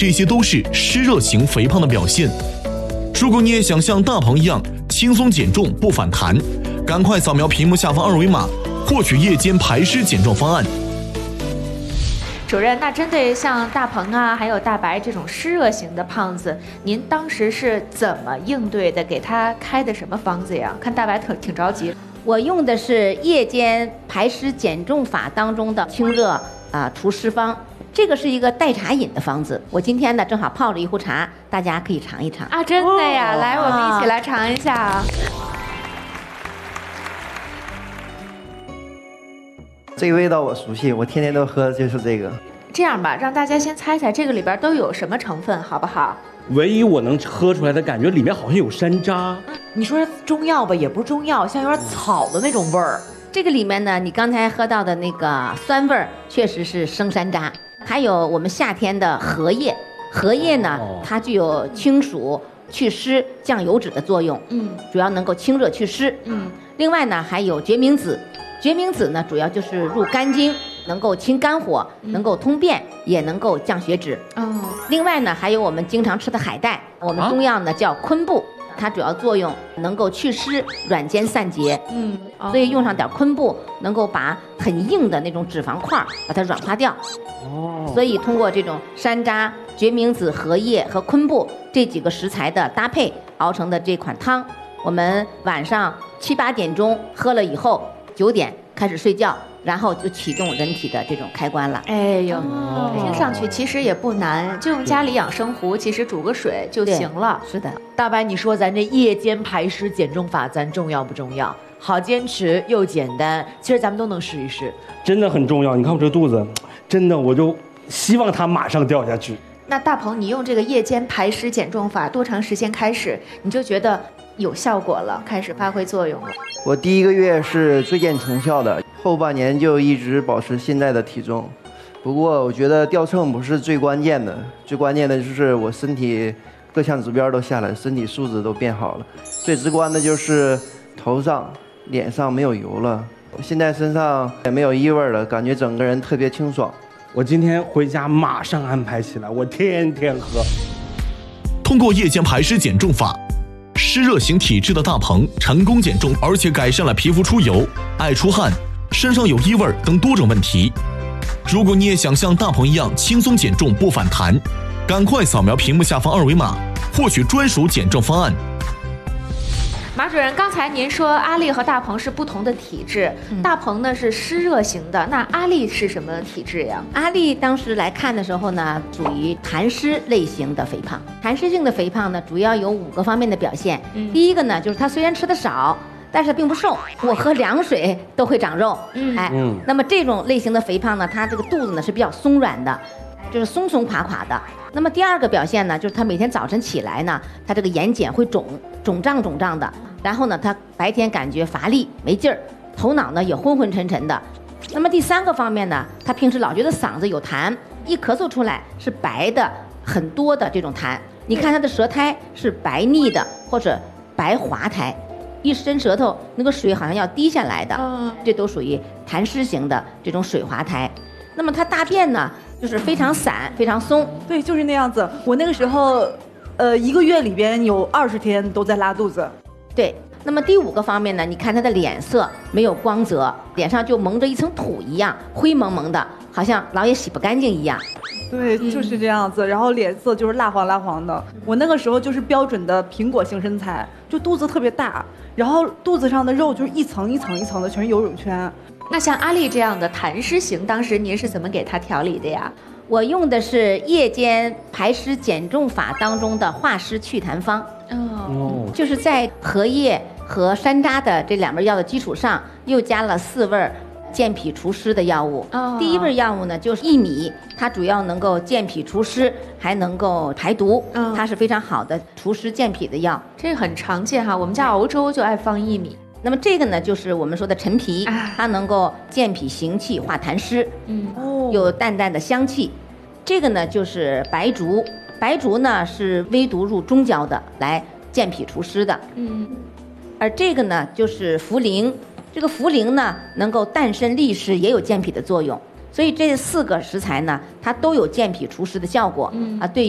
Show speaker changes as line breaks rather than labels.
这些都是湿热型肥胖的表现。如果你也想像大鹏一样轻松减重不反弹，赶快扫描屏幕下方二维码，获取夜间排湿减重方案。
主任，那针对像大鹏啊，还有大白这种湿热型的胖子，您当时是怎么应对的？给他开的什么方子呀？看大白挺着急。
我用的是夜间排湿减重法当中的清热除湿方，这个是一个代茶饮的方子。我今天呢正好泡了一壶茶，大家可以尝一尝
啊！真的呀，来，我们一起来尝一下啊。
这个味道我熟悉，我天天都喝，就是这个。
这样吧，让大家先猜猜这个里边都有什么成分，好不好？
唯一我能喝出来的感觉，里面好像有山楂。
你说中药吧，也不是中药，像有点草的那种味儿。
这个里面呢，你刚才喝到的那个酸味儿，确实是生山楂。还有我们夏天的荷叶，荷叶呢，它具有清暑、祛湿、降油脂的作用。主要能够清热祛湿。另外呢，还有决明子。决明子呢，主要就是入肝经，能够清肝火，能够通便，也能够降血脂。另外呢，还有我们经常吃的海带，我们中药呢叫昆布，它主要作用能够祛湿、软坚散结。所以用上点昆布，能够把很硬的那种脂肪块把它软化掉。所以通过这种山楂、决明子、荷叶和昆布这几个食材的搭配熬成的这款汤，我们晚上7、8点钟喝了以后，9点开始睡觉，然后就启动人体的这种开关了。
哎呦，听上去其实也不难，就用家里养生壶，其实煮个水就行了。
是的，
大白，你说咱这夜间排湿减重法，咱重要不重要？好坚持又简单，其实咱们都能试一试。
真的很重要。你看我这个肚子，真的我就希望它马上掉下去。
那大鹏，你用这个夜间排湿减重法多长时间开始，你就觉得有效果了，开始发挥作用了？
我第1个月是最见成效的，后半年就一直保持现在的体重。不过我觉得掉秤不是最关键的，最关键的就是我身体各项指标都下来，身体素质都变好了。最直观的就是头上、脸上没有油了，现在身上也没有异味了，感觉整个人特别清爽。
我今天回家马上安排起来，我天天喝。
通过夜间排湿减重法，湿热型体质的大鹏成功减重，而且改善了皮肤出油、爱出汗、身上有异味等多种问题。如果你也想像大鹏一样轻松减重不反弹，赶快扫描屏幕下方二维码，获取专属减重方案。
马主任，刚才您说阿丽和大鹏是不同的体质，大鹏呢是湿热型的，那阿丽是什么体质呀？
阿丽当时来看的时候呢，属于痰湿类型的肥胖。痰湿性的肥胖呢，主要有5个方面的表现。第一个呢，就是她虽然吃的少，但是并不瘦，我喝凉水都会长肉。那么这种类型的肥胖呢，它这个肚子呢是比较松软的，就是松松垮垮的。那么第2个表现呢，就是他每天早晨起来呢，他这个眼睑会肿胀的，然后呢，他白天感觉乏力没劲儿，头脑呢也昏昏沉沉的。那么第3个方面呢，他平时老觉得嗓子有痰，一咳嗽出来是白的很多的这种痰。你看他的舌苔是白腻的或者白滑苔，一伸舌头那个水好像要滴下来的，这都属于痰湿型的这种水滑苔。那么他大便呢，就是非常散非常松。
对，就是那样子。我那个时候1个月里边有20天都在拉肚子。
对，那么第5个方面呢，你看他的脸色没有光泽，脸上就蒙着一层土一样，灰蒙蒙的，好像老也洗不干净一样。
对，就是这样子。然后脸色就是蜡黄的。我那个时候就是标准的苹果型身材，就肚子特别大，然后肚子上的肉就是一层一层一层的，全是游泳圈。
那像阿丽这样的痰湿型，当时您是怎么给她调理的呀？
我用的是夜间排湿减重法当中的化湿祛痰方。就是在荷叶和山楂的这2味药的基础上，又加了4味健脾除湿的药物。第1味药物呢就是薏米，它主要能够健脾除湿，还能够排毒，它是非常好的除湿健脾的药。
这个很常见哈，我们家熬粥就爱放薏米。
那么这个呢，就是我们说的陈皮，它能够健脾行气、化痰湿，有淡淡的香气。这个呢就是白术，白术呢是微毒入中焦的，来健脾除湿的。而这个呢就是茯苓，这个茯苓呢能够淡参利湿，也有健脾的作用。所以这4个食材呢，它都有健脾除湿的效果。对